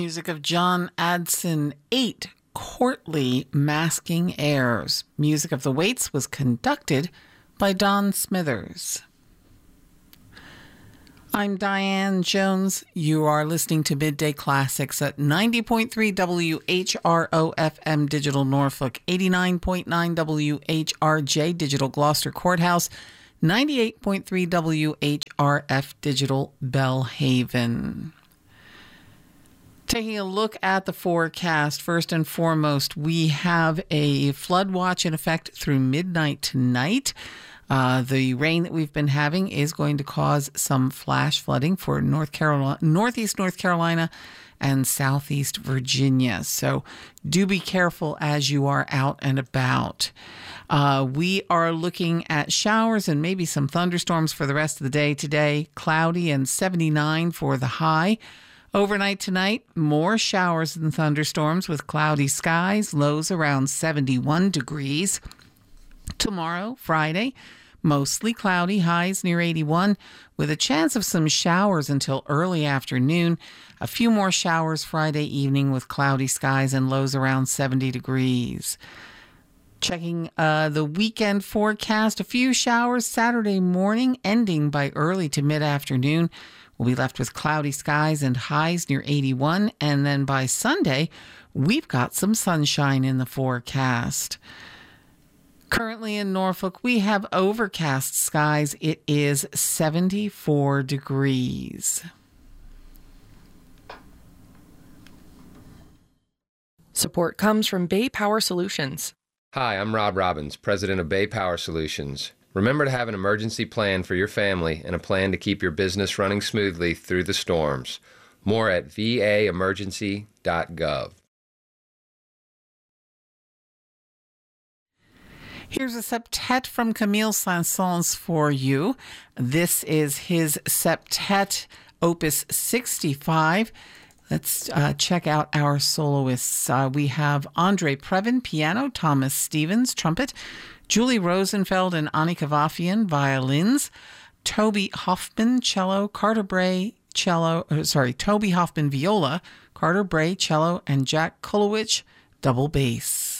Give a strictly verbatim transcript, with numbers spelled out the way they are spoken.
music of John Adson, eight courtly masking airs. Music of the Waits was conducted by Don Smithers. I'm Diane Jones. You are listening to Midday Classics at ninety point three W H R O F M Digital Norfolk, eighty-nine point nine W H R J Digital Gloucester Courthouse, ninety-eight point three W H R F Digital Bellhaven. Taking a look at the forecast, first and foremost, we have a flood watch in effect through midnight tonight. Uh, the rain that we've been having is going to cause some flash flooding for North Carolina, Northeast North Carolina and Southeast Virginia. So do be careful as you are out and about. Uh, we are looking at showers and maybe some thunderstorms for the rest of the day today. Cloudy and seventy-nine for the high. Overnight tonight, more showers and thunderstorms with cloudy skies, lows around seventy-one degrees. Tomorrow, Friday, mostly cloudy, highs near eighty-one, with a chance of some showers until early afternoon. A few more showers Friday evening with cloudy skies and lows around seventy degrees. Checking uh, the weekend forecast, a few showers Saturday morning, ending by early to mid-afternoon. We'll be left with cloudy skies and highs near eighty-one, and then by Sunday, we've got some sunshine in the forecast. Currently in Norfolk, we have overcast skies. It is seventy-four degrees. Support comes from Bay Power Solutions. Hi, I'm Rob Robbins, president of Bay Power Solutions. Remember to have an emergency plan for your family and a plan to keep your business running smoothly through the storms. More at v a emergency dot gov. Here's a septet from Camille Saint-Saëns for you. This is his septet, opus sixty-five. Let's uh, check out our soloists. Uh, we have Andre Previn, piano, Thomas Stevens, trumpet, Julie Rosenfeld and Annika Vafian, violins, Toby Hoffman, cello, Carter Bray, cello, uh, sorry, Toby Hoffman, viola, Carter Bray, cello, and Jack Kulowicz, double bass.